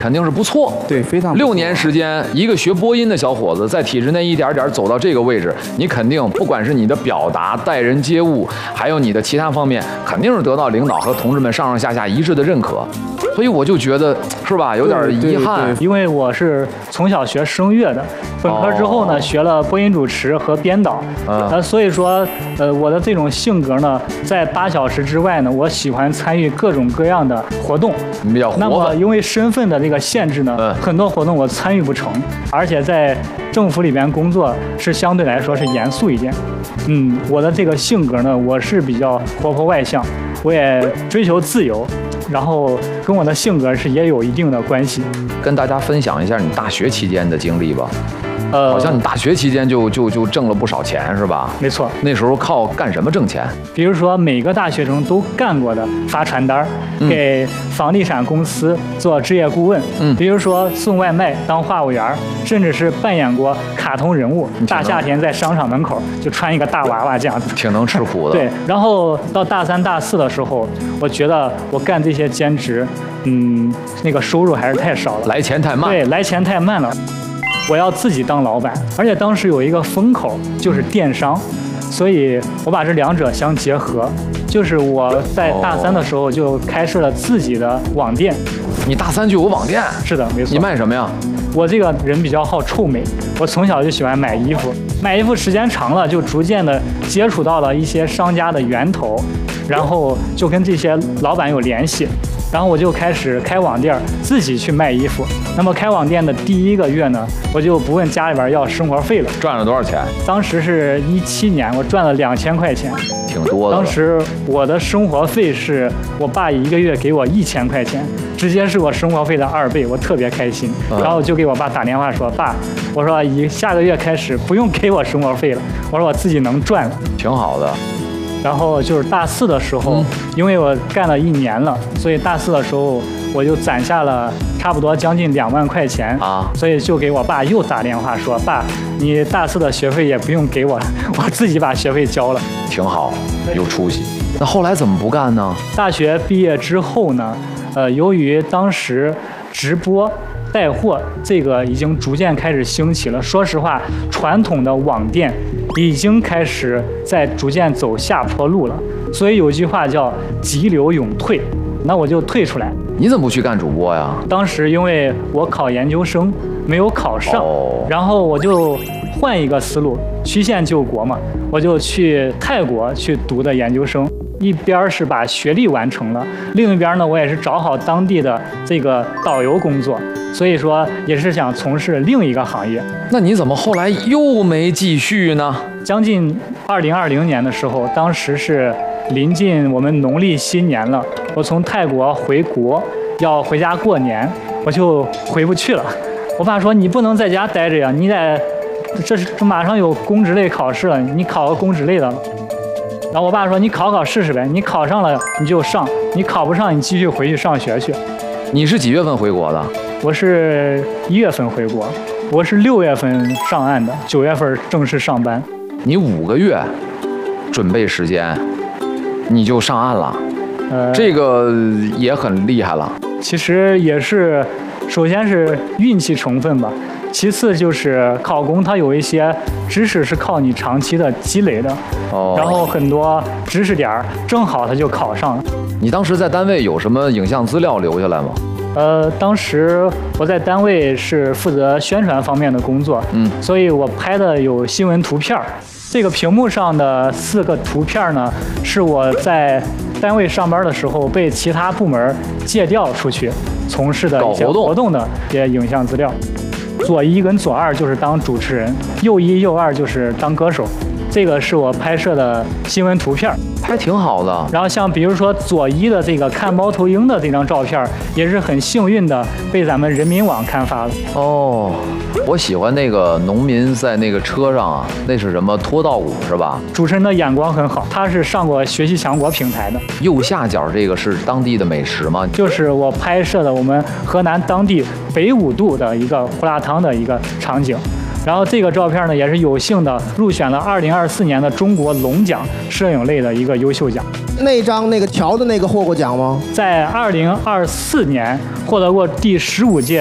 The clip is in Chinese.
肯定是不错。 对，非常不错 6年时间，一个学播音的小伙子在体制内一点点走到这个位置，你肯定不管是你的表达、待人接物，还有你的其他方面，肯定是得到领导和同志们上上下下一致的认可。所以我就觉得是吧，有点遗憾。 因为我是从小学声乐的，本科之后呢，学了播音主持和编导。所以说，我的这种性格呢，在8小时之外呢，我喜欢参与各种各样的活动。 比较活那么因为身份的这个限制呢，很多活动我参与不成，而且在政府里边工作是相对来说是严肃一点。我的这个性格呢，我是比较活泼外向，我也追求自由。然后跟我的性格是也有一定的关系。 跟大家分享一下你大学期间的经历吧。好像你大学期间就挣了不少钱是吧？ 没错。 那时候靠干什么挣钱？ 比如说每个大学生都干过的，发传单，给房地产公司做职业顾问，比如说送外卖、当话务员，甚至是扮演过卡通人物。大夏天在商场门口就穿一个大娃娃这样子， 挺能吃苦的。 对，然后到大3、大4的时候，我觉得我干这些兼职，那个收入还是太少了， 来钱太慢。 对，来钱太慢了。我要自己当老板，而且当时有一个风口就是电商，所以我把这2者相结合，就是我在大3的时候就开设了自己的网店。 你大3就有网店？ 是的，没错。 你卖什么呀？ 我这个人比较好臭美，我从小就喜欢买衣服，买衣服时间长了，就逐渐的接触到了一些商家的源头，然后就跟这些老板有联系。然后我就开始开网店，自己去卖衣服。那么开网店的第1个月呢，我就不问家里边要生活费了。 赚了多少钱？ 当时是17年，我赚了2000块钱， 挺多的。 当时我的生活费是我爸1个月给我1000块钱，直接是我生活费的2倍，我特别开心。然后就给我爸打电话说：“爸，我说下个月开始不用给我生活费了，我说我自己能赚了。” 挺好的。 然后就是大4的时候，因为我干了1年了，所以大4的时候我就攒下了差不多将近2万块钱啊，所以就给我爸又打电话说：“爸，你大4的学费也不用给我了，我自己把学费交了。” 挺好，有出息。那后来怎么不干呢？ 大学毕业之后呢，由于当时直播带货这个已经逐渐开始兴起了。说实话，传统的网店已经开始在逐渐走下坡路了。所以有句话叫急流勇退，那我就退出来。 你怎么不去干主播呀？ 当时因为我考研究生没有考上，然后我就换一个思路，曲线救国嘛，我就去泰国去读的研究生。一边是把学历完成了，另一边呢，我也是找好当地的这个导游工作，所以说也是想从事另一个行业。 那你怎么后来又没继续呢？ 将近2020年的时候，当时是临近我们农历新年了，我从泰国回国要回家过年，我就回不去了。我爸说：“你不能在家待着呀，你得这马上有公职类考试了，你考个公职类的。”然后我爸说：“你考试试呗，你考上了你就上，你考不上你继续回去上学去。” 你是几月份回国的？ 我是1月份回国，我是6月份上岸的，9月份正式上班。 你5个月准备时间，你就上岸了，这个也很厉害了。 其实也是，首先是运气成分吧。其次就是考公，它有一些知识是靠你长期的积累的，然后很多知识点正好它就考上了。 你当时在单位有什么影像资料留下来吗？ 当时我在单位是负责宣传方面的工作，所以我拍的有新闻图片。这个屏幕上的4个图片呢，是我在单位上班的时候被其他部门借调出去从事的一些活动的一些影像资料。左1跟左2就是当主持人，右1、右2就是当歌手。这个是我拍摄的新闻图片， 拍挺好的。 然后像比如说左1的这个看猫头鹰的这张照片，也是很幸运的被咱们人民网刊发了。 我喜欢那个农民在那个车上啊，那是什么脱稻舞是吧？ 主持人的眼光很好，他是上过学习强国平台的。 右下角这个是当地的美食吗？ 就是我拍摄的我们河南当地北5渡的一个胡辣汤的一个场景。然后这个照片呢，也是有幸的入选了2024年的中国龙奖摄影类的一个优秀奖。 那张那个条的那个获过奖吗？ 在2024年获得过第15届